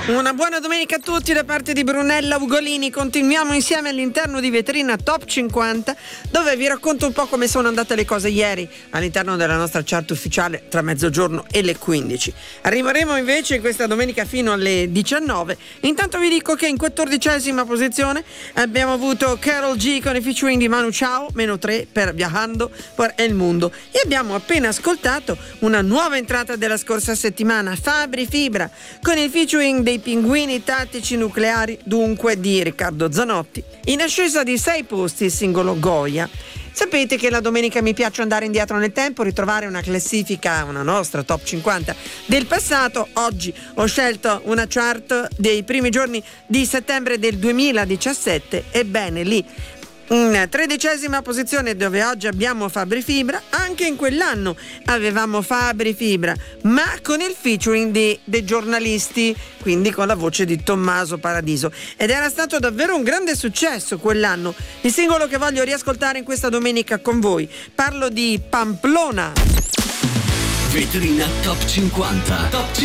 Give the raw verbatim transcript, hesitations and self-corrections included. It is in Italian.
Una buona domenica a tutti da parte di Brunella Ugolini. Continuiamo insieme all'interno di Vetrina Top cinquanta, dove vi racconto un po' come sono andate le cose ieri all'interno della nostra chart ufficiale tra mezzogiorno e le quindici. Arriveremo invece in questa domenica fino alle diciannove. Intanto vi dico che in quattordicesima posizione abbiamo avuto Karol G con il featuring di Manu Chao, meno tre per Viajando por el Mundo, e abbiamo appena ascoltato una nuova entrata della scorsa settimana, Fabri Fibra con il featuring dei Pinguini Tattici Nucleari, dunque di Riccardo Zanotti. In ascesa di sei posti il singolo Goya. Sapete che la domenica mi piace andare indietro nel tempo, ritrovare una classifica, una nostra top cinquanta del passato. Oggi ho scelto una chart dei primi giorni di settembre del duemiladiciassette, ebbene lì in tredicesima posizione, dove oggi abbiamo Fabri Fibra. Anche in quell'anno avevamo Fabri Fibra, ma con il featuring di, dei giornalisti, quindi con la voce di Tommaso Paradiso, ed era stato davvero un grande successo quell'anno. Il singolo che voglio riascoltare in questa domenica con voi, parlo di Pamplona. Vetrina Top cinquanta. Top